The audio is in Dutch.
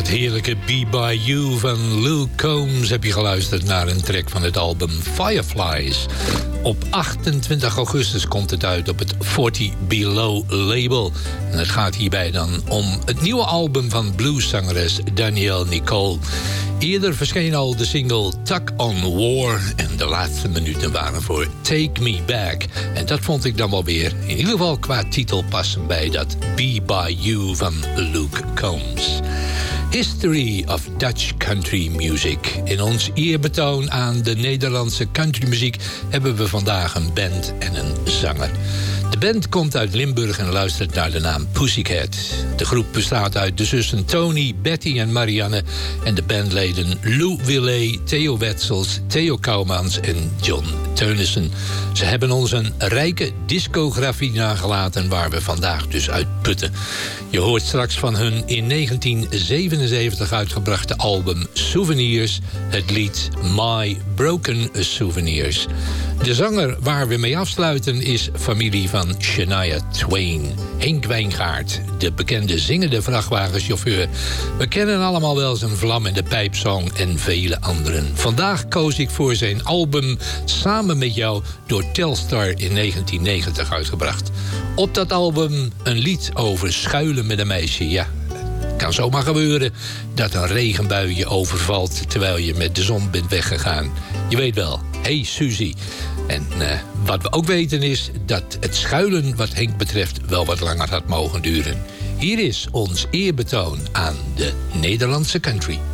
het heerlijke Be By You van Luke Combs heb je geluisterd naar een track van het album Fireflies. Op 28 augustus komt het uit op het 40 Below label. En het gaat hierbij dan om het nieuwe album van blueszangeres Danielle Nicole. Eerder verscheen al de single Tuck on War en de laatste minuten waren voor Take Me Back. En dat vond ik dan wel weer, in ieder geval qua titel passen bij dat Be By You van Luke Combs. History of Dutch Country Music. In ons eerbetoon aan de Nederlandse countrymuziek hebben we vandaag een band en een zanger. De band komt uit Limburg en luistert naar de naam Pussycat. De groep bestaat uit de zussen Tony, Betty en Marianne en de bandleden Lou Willet, Theo Wetzels, Theo Kouwmans en John Teunissen. Ze hebben ons een rijke discografie nagelaten waar we vandaag dus uit putten. Je hoort straks van hun in 1977 uitgebrachte album Souvenirs, het lied My Broken Souvenirs. De zanger waar we mee afsluiten is familie van Shania Twain. Henk Wijngaard, de bekende zingende vrachtwagenchauffeur. We kennen allemaal wel zijn vlam in de pijpsong en vele anderen. Vandaag koos ik voor zijn album Samen met jou door Telstar in 1990 uitgebracht. Op dat album een lied over schuilen met een meisje, ja. Kan zomaar gebeuren dat een regenbui je overvalt terwijl je met de zon bent weggegaan. Je weet wel, hey Suzy. En wat we ook weten is dat het schuilen wat Henk betreft wel wat langer had mogen duren. Hier is ons eerbetoon aan de Nederlandse country.